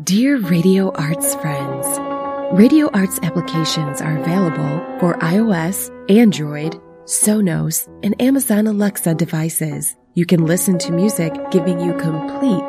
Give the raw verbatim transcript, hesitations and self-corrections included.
Dear Radio Arts friends, Radio Arts applications are available for iOS, Android, Sonos, and Amazon Alexa devices. You can listen to music giving you complete